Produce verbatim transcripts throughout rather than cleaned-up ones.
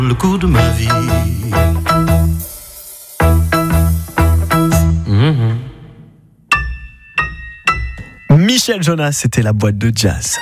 Le coup de ma vie. Mmh. Michel Jonas, c'était la boîte de jazz.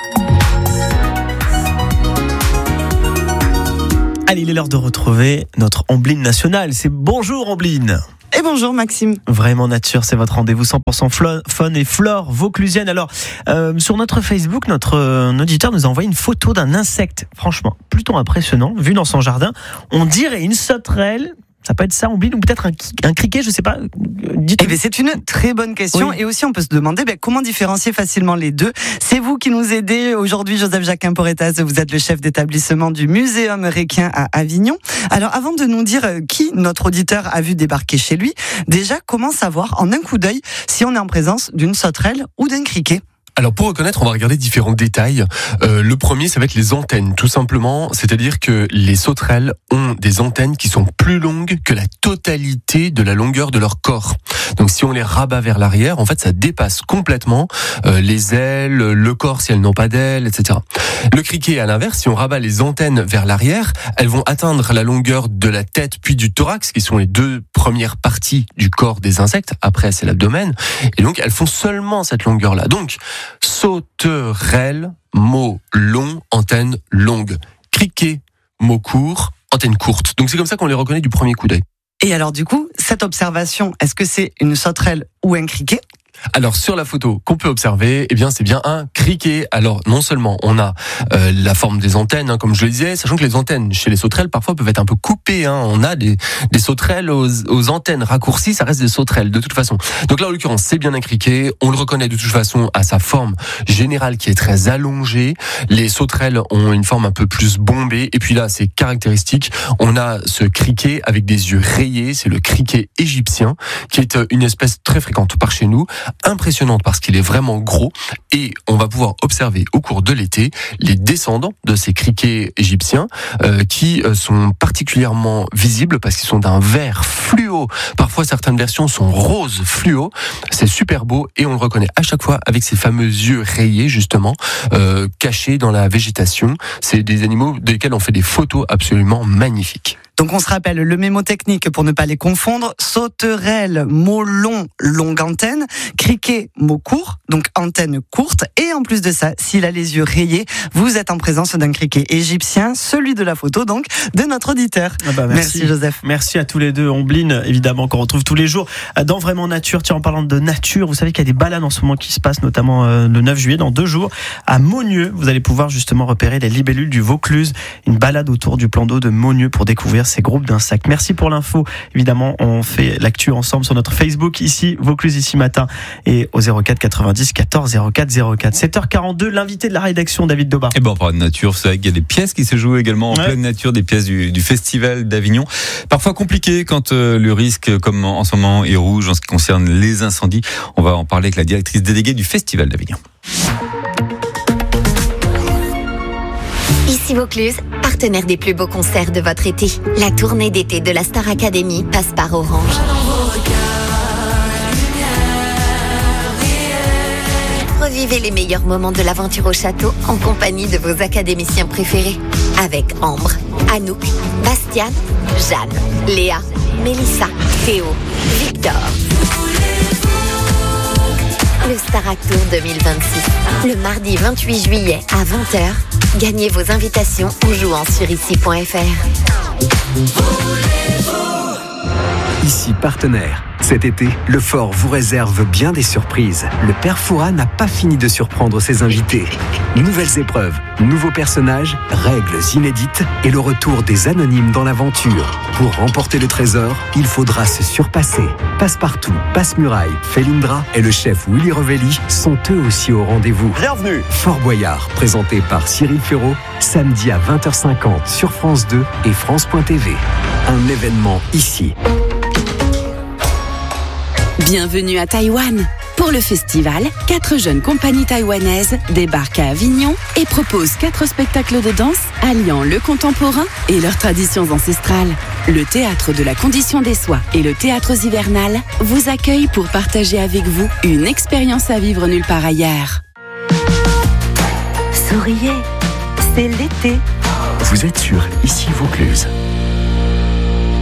Allez, il est l'heure de retrouver notre Ombline nationale. C'est bonjour Ombline. Et bonjour Maxime. Vraiment nature, c'est votre rendez-vous cent pour cent flo- faune et flore vauclusienne. Alors, euh, sur notre Facebook, notre euh, auditeur nous a envoyé une photo d'un insecte, franchement, plutôt impressionnant, vu dans son jardin. On dirait une sauterelle. Ça peut être ça, Ombline, ou peut-être un, un criquet, je sais pas. Dites-nous. Eh bien, c'est une très bonne question. Oui. Et aussi, on peut se demander ben, comment différencier facilement les deux. C'est vous qui nous aidez aujourd'hui, Joseph Jacquin Porretas. Vous êtes le chef d'établissement du Muséum Requien à Avignon. Alors, avant de nous dire qui notre auditeur a vu débarquer chez lui, déjà, comment savoir en un coup d'œil si on est en présence d'une sauterelle ou d'un criquet ? Alors pour reconnaître, on va regarder différents détails. Euh, le premier, ça va être les antennes, tout simplement. C'est-à-dire que les sauterelles ont des antennes qui sont plus longues que la totalité de la longueur de leur corps. Donc si on les rabat vers l'arrière, en fait, ça dépasse complètement euh, les ailes, le corps si elles n'ont pas d'ailes, et cetera. Le criquet, à l'inverse, si on rabat les antennes vers l'arrière, elles vont atteindre la longueur de la tête puis du thorax, qui sont les deux premières parties du corps des insectes. Après, c'est l'abdomen. Et donc, elles font seulement cette longueur-là. Donc, sauterelle, mot long, antenne longue. Criquet, mot court, antenne courte. Donc c'est comme ça qu'on les reconnaît du premier coup d'œil. Et alors du coup, cette observation, est-ce que c'est une sauterelle ou un criquet ? Alors sur la photo qu'on peut observer, eh bien c'est bien un criquet. Alors non seulement on a euh, la forme des antennes, hein, comme je le disais, sachant que les antennes chez les sauterelles parfois peuvent être un peu coupées. Hein. On a des, des sauterelles aux, aux antennes raccourcies, ça reste des sauterelles de toute façon. Donc là en l'occurrence c'est bien un criquet. On le reconnaît de toute façon à sa forme générale qui est très allongée. Les sauterelles ont une forme un peu plus bombée. Et puis là c'est caractéristique. On a ce criquet avec des yeux rayés. C'est le criquet égyptien qui est une espèce très fréquente par chez nous. Impressionnante parce qu'il est vraiment gros et on va pouvoir observer au cours de l'été les descendants de ces criquets égyptiens euh, qui sont particulièrement visibles parce qu'ils sont d'un vert fluo. Parfois certaines versions sont rose fluo. C'est super beau et on le reconnaît à chaque fois avec ces fameux yeux rayés justement euh, cachés dans la végétation. C'est des animaux desquels on fait des photos absolument magnifiques. Donc on se rappelle le mémotechnique pour ne pas les confondre. Sauterelle, mot long, longue antenne. Criquet, mot court, donc antenne courte. Et en plus de ça, s'il a les yeux rayés, vous êtes en présence d'un criquet égyptien, celui de la photo donc de notre auditeur. Ah bah merci. merci Joseph. Merci à tous les deux. Ombline, évidemment, qu'on retrouve tous les jours dans Vraiment Nature. Tiens, en parlant de nature, vous savez qu'il y a des balades en ce moment qui se passent, notamment euh, le neuf juillet, dans deux jours, à Maugneux. Vous allez pouvoir justement repérer les libellules du Vaucluse. Une balade autour du plan d'eau de Maugneux pour découvrir ces groupes d'insectes. Merci pour l'info. Évidemment, on fait l'actu ensemble sur notre Facebook, ici, Vaucluse, ici matin, et au zéro quatre quatre-vingt-dix quatorze zéro quatre zéro quatre. sept heures quarante-deux, l'invité de la rédaction, David Dobar. Et bon, on parle de nature, c'est vrai qu'il y a des pièces qui se jouent également en ouais. pleine nature, des pièces du, du Festival d'Avignon. Parfois compliqué quand euh, le risque, comme en ce moment, est rouge en ce qui concerne les incendies. On va en parler avec la directrice déléguée du Festival d'Avignon. Ici Vaucluse, partenaire des plus beaux concerts de votre été. La tournée d'été de la Star Academy passe par Orange. Revivez les meilleurs moments de l'aventure au château en compagnie de vos académiciens préférés. Avec Ambre, Anouk, Bastiane, Jeanne, Léa, Mélissa, Théo, Victor. Le Starac Tour deux mille vingt-six. Le mardi vingt-huit juillet à vingt heures. Gagnez vos invitations en jouant sur ici point f r. Ici partenaire. Cet été, le Fort vous réserve bien des surprises. Le Père Fouras n'a pas fini de surprendre ses invités. Nouvelles épreuves, nouveaux personnages, règles inédites et le retour des anonymes dans l'aventure. Pour remporter le trésor, il faudra se surpasser. Passepartout, Passe-Muraille, Félindra et le chef Willy Revelli sont eux aussi au rendez-vous. Bienvenue. Fort Boyard, présenté par Cyril Ferraud, samedi à vingt heures cinquante sur France deux et France point t v. Un événement ici. Bienvenue à Taïwan. Pour le festival, quatre jeunes compagnies taïwanaises débarquent à Avignon et proposent quatre spectacles de danse alliant le contemporain et leurs traditions ancestrales. Le Théâtre de la Condition des Soies et le Théâtre Hivernal vous accueillent pour partager avec vous une expérience à vivre nulle part ailleurs. Souriez, c'est l'été. Vous êtes sur Ici Vaucluse.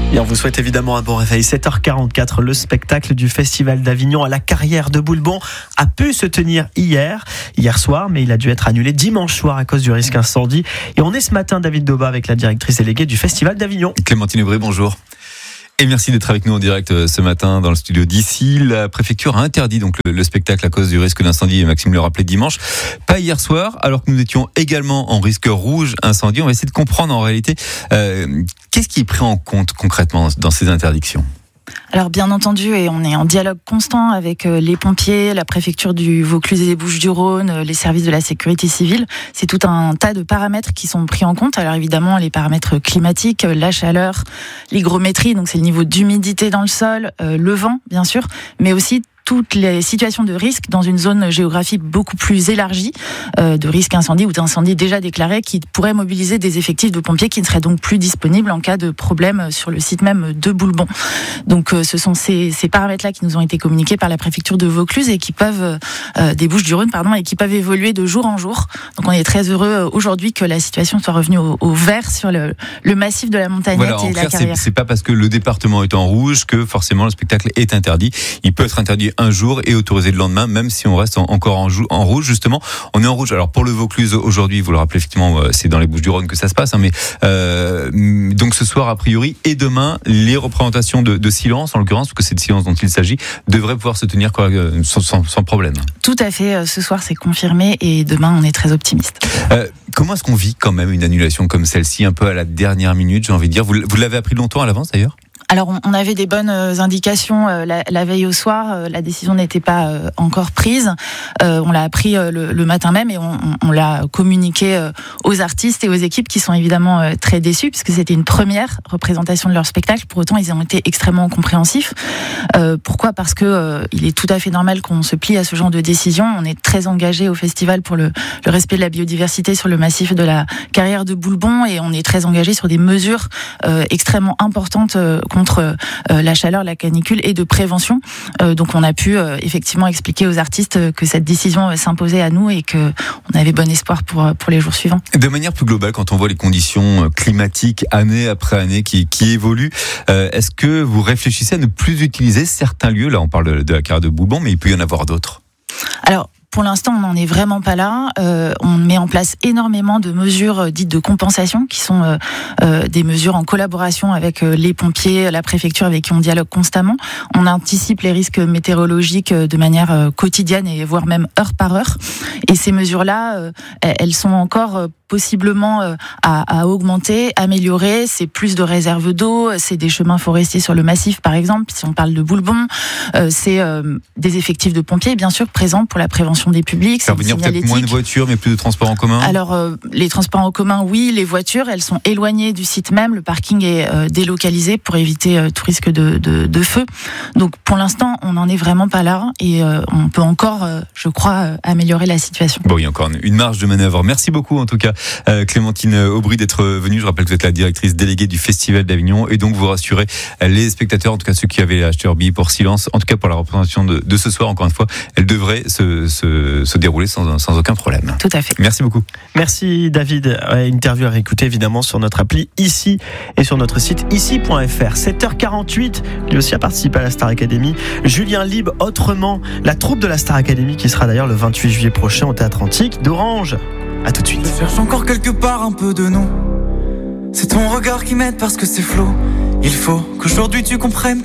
Et on vous souhaite évidemment un bon réveil. sept heures quarante-quatre, le spectacle du Festival d'Avignon à la Carrière de Boulbon a pu se tenir hier, hier soir, mais il a dû être annulé dimanche soir à cause du risque incendie. Et on est ce matin, David Doba, avec la directrice déléguée du Festival d'Avignon. Clémentine Aubry, bonjour. Et merci d'être avec nous en direct ce matin dans le studio d'ici. La préfecture a interdit donc le, le spectacle à cause du risque d'incendie, Maxime le rappelait dimanche. Pas hier soir, alors que nous étions également en risque rouge incendie. On va essayer de comprendre en réalité euh, qu'est-ce qui est pris en compte concrètement dans ces interdictions. Alors bien entendu, et on est en dialogue constant avec les pompiers, la préfecture du Vaucluse et des Bouches-du-Rhône, les services de la sécurité civile. C'est tout un tas de paramètres qui sont pris en compte. Alors évidemment, les paramètres climatiques, la chaleur, l'hygrométrie, donc c'est le niveau d'humidité dans le sol, euh, le vent bien sûr, mais aussi toutes les situations de risque dans une zone géographique beaucoup plus élargie, euh, de risque incendie ou d'incendie déjà déclaré, qui pourrait mobiliser des effectifs de pompiers qui ne seraient donc plus disponibles en cas de problème sur le site même de Boulbon. Donc euh, ce sont ces, ces paramètres-là qui nous ont été communiqués par la préfecture de Vaucluse et qui peuvent, euh, des Bouches-du-Rhône, pardon, et qui peuvent évoluer de jour en jour. Donc on est très heureux aujourd'hui que la situation soit revenue au, au vert sur le, le massif de la Montagnette voilà, et en la clair, Carrière. C'est, c'est pas parce que le département est en rouge que forcément le spectacle est interdit. Il peut être interdit un jour et autorisé le lendemain, même si on reste en, encore en, jou- en rouge. Justement, on est en rouge. Alors pour le Vaucluse aujourd'hui, vous le rappelez effectivement, c'est dans les Bouches-du-Rhône que ça se passe. Hein, mais euh, donc ce soir a priori et demain, les représentations de, de silence, en l'occurrence, parce que c'est de silence dont il s'agit, devraient pouvoir se tenir quoi, sans, sans, sans problème. Tout à fait. Ce soir c'est confirmé et demain on est très optimiste. Euh, comment est-ce qu'on vit quand même une annulation comme celle-ci, un peu à la dernière minute, j'ai envie de dire. Vous, vous l'avez appris longtemps à l'avance d'ailleurs ? Alors, on avait des bonnes indications la, la veille au soir. La décision n'était pas encore prise. Euh, on l'a appris le, le matin même et on, on l'a communiqué aux artistes et aux équipes qui sont évidemment très déçus puisque c'était une première représentation de leur spectacle. Pour autant, ils ont été extrêmement compréhensifs. Euh, pourquoi ? Parce que euh, il est tout à fait normal qu'on se plie à ce genre de décision. On est très engagé au festival pour le, le respect de la biodiversité sur le massif de la Carrière de Boulbon et on est très engagé sur des mesures euh, extrêmement importantes euh, contre euh, la chaleur, la canicule et de prévention. Euh, donc on a pu euh, effectivement expliquer aux artistes que cette décision euh, s'imposait à nous et que on avait bon espoir pour pour les jours suivants. De manière plus globale, quand on voit les conditions climatiques année après année qui qui évoluent, euh, est-ce que vous réfléchissez à ne plus utiliser certains lieux ? Là, on parle de, de la Carrière de Boulbon, mais il peut y en avoir d'autres. Alors, pour l'instant, on n'en est vraiment pas là. Euh, on met en place énormément de mesures dites de compensation, qui sont euh, euh, des mesures en collaboration avec euh, les pompiers, la préfecture, avec qui on dialogue constamment. On anticipe les risques météorologiques de manière euh, quotidienne et voire même heure par heure. Et ces mesures-là, euh, elles sont encore euh, possiblement euh, à, à augmenter, améliorer. C'est plus de réserves d'eau, c'est des chemins forestiers sur le massif, par exemple, si on parle de Boulbon. Euh, c'est euh, des effectifs de pompiers, bien sûr, présents pour la prévention des publics. Faire venir peut-être moins de voitures, mais plus de transports en commun. Alors, euh, les transports en commun, oui. Les voitures, elles sont éloignées du site même. Le parking est euh, délocalisé pour éviter euh, tout risque de, de, de feu. Donc, pour l'instant, on n'en est vraiment pas là. Et euh, on peut encore, euh, je crois, euh, améliorer la situation. Bon, il y a encore une marge de manœuvre. Merci beaucoup, en tout cas, euh, Clémentine Aubry, d'être venue. Je rappelle que vous êtes la directrice déléguée du Festival d'Avignon. Et donc, vous rassurez les spectateurs, en tout cas ceux qui avaient acheté leur billet pour silence. En tout cas, pour la représentation de, de ce soir, encore une fois, elle devrait se, se, se dérouler sans, sans aucun problème. Tout à fait. Merci beaucoup. Merci David. Interview à réécouter évidemment sur notre appli ici et sur notre site ici point f r. sept heures quarante-huit, lui aussi a participé à la Star Academy. Julien Lieb, autrement, la troupe de la Star Academy qui sera d'ailleurs le vingt-huit juillet prochain au Théâtre Antique d'Orange. À tout de suite. Je cherche encore quelque part un peu de nous. C'est ton regard qui m'aide parce que c'est flou. Il faut qu'aujourd'hui tu comprennes que